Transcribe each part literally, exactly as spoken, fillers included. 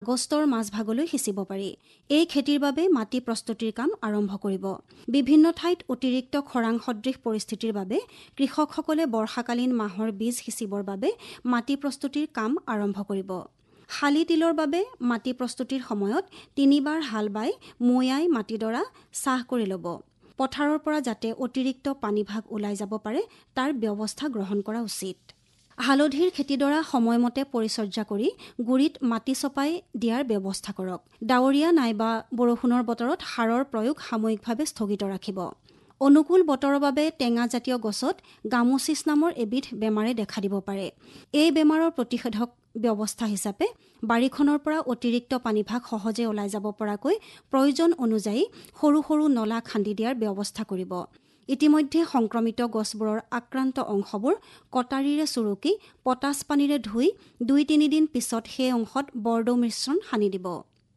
আগষ্টৰ মাজভাগলৈ সিঁচিব পাৰি। এই খেতিৰ বাবে মাটি প্ৰস্তুতিৰ কাম আৰম্ভ কৰিব। বিভিন্ন ঠাইত অতিৰিক্ত খৰাং সদৃশ পৰিস্থিতিৰ বাবে কৃষকসকলে বৰ্ষাকালীন মাহৰ বীজ সিঁচিবৰ বাবে মাটি প্ৰস্তুতিৰ কাম আৰম্ভ কৰিব। শালি তিলৰ বাবে মাটি প্ৰস্তুতিৰ সময়ত তিনিবাৰ হাল বাই মৈয়াই মাটিডৰা চাহ কৰি ল'ব। পথাৰৰ পৰা যাতে অতিৰিক্ত পানীভাগ ওলাই যাব পাৰে তাৰ ব্যৱস্থা গ্ৰহণ কৰা উচিত। হালধিৰ খেতিডৰা সময়মতে পৰিচৰ্যা কৰি গুৰিত মাটি চপাই দিয়াৰ ব্যৱস্থা কৰক। ডাৱৰীয়া নাইবা বৰষুণৰ বতৰত সাৰৰ প্ৰয়োগ সাময়িকভাৱে স্থগিত ৰাখিব। অনুকূল বতৰৰ বাবে টেঙাজাতীয় গছত গামোচিছ নামৰ এবিধ বেমাৰে দেখা দিব পাৰে। এই বেমাৰৰ প্ৰতিষেধক ব্যৱস্থা হিচাপে বাৰীখনৰ পৰা অতিৰিক্ত পানীভাগ সহজে ওলাই যাব পৰাকৈ প্ৰয়োজন অনুযায়ী সৰু সৰু নলা খান্দি দিয়াৰ ব্যৱস্থা কৰিব। ইতিমধ্যে সংক্ৰমিত গছবোৰৰ আক্ৰান্ত অংশবোৰ কটাৰীৰে চুৰুকি পটাছ পানীৰে ধুই দুই তিনিদিন পিছত সেই অংশত বৰডৌ মিশ্ৰণ সানি দিব।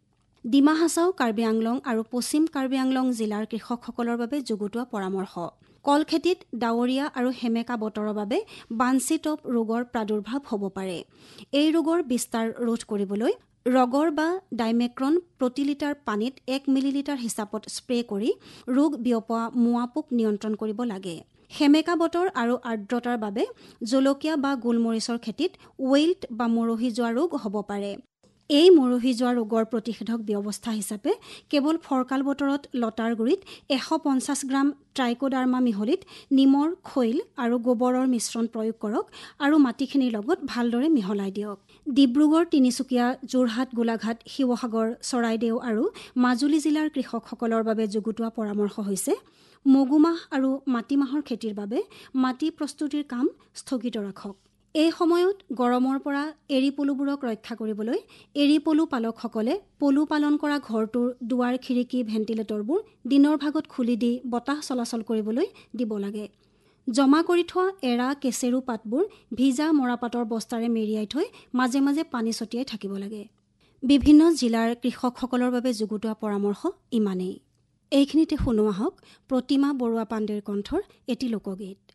ডিমা হাছাও, কাৰ্বি আংলং আৰু পশ্চিম কাৰ্বি আংলং জিলাৰ কৃষকসকলৰ বাবে যুগুতোৱা পৰামৰ্শ। কল খেতিত ডাৱৰীয়া আৰু সেমেকা বতৰৰ বাবে বাঞ্চি টপ ৰোগৰ প্ৰাদুৰ্ভাৱ হ'ব পাৰে। এই ৰোগৰ বিস্তাৰ ৰোধ কৰিবলৈ ৰগৰ বা ডাইমেক্ৰন প্ৰতি লিটাৰ পানীত এক মিলিলিটাৰ হিচাপত স্প্ৰে কৰি ৰোগ বিয়পোৱা মোৱা পোক নিয়ন্ত্ৰণ কৰিব লাগে। সেমেকা বতৰ আৰু আৰ্দ্ৰতাৰ বাবে জলকীয়া বা গোলমৰিচৰ খেতিত ৱেইল্ট বা মৰহি যোৱা ৰোগ হ'ব পাৰে। এই মৰহি যোৱা ৰোগৰ প্ৰতিষেধক ব্যৱস্থা হিচাপে কেৱল ফৰকাল বতৰত লতাৰ গুৰিত এশ পঞ্চাছ গ্ৰাম ট্ৰাইকোডাৰ্মা মিহলিত নিমৰ খৈল আৰু গোবৰৰ মিশ্ৰণ প্ৰয়োগ কৰক আৰু মাটিখিনিৰ লগত ভালদৰে মিহলাই দিয়ক। ডিব্ৰুগড়, তিনিচুকীয়া, যোৰহাট, গোলাঘাট, শিৱসাগৰ, চৰাইদেউ আৰু মাজুলী জিলাৰ কৃষকসকলৰ বাবে যুগুতোৱা পৰামৰ্শ হৈছে মগুমাহ আৰু মাটিমাহৰ খেতিৰ বাবে মাটি প্ৰস্তুতিৰ কাম স্থগিত ৰাখক। এই সময়ত গৰমৰ পৰা এৰী পলুবোৰক ৰক্ষা কৰিবলৈ এৰী পলু পালকসকলে পলু পালন কৰা ঘৰটোৰ দুৱাৰ, খিৰিকী, ভেণ্টিলেটৰবোৰ দিনৰ ভাগত খুলি দি বতাহ চলাচল কৰিবলৈ দিব লাগে। জমা কৰি থোৱা এৰা, কেচেৰু পাতবোৰ ভিজা মৰাপাতৰ বস্তাৰে মেৰিয়াই থৈ মাজে মাজে পানী ছটিয়াই থাকিব লাগে। বিভিন্ন জিলাৰ কৃষকসকলৰ বাবে যুগুতোৱা পৰামৰ্শ ইমানেই। এইখিনিতে শুনো আহক প্ৰতিমা বৰুৱা পাণ্ডেৰ কণ্ঠৰ এটি লোকগীত।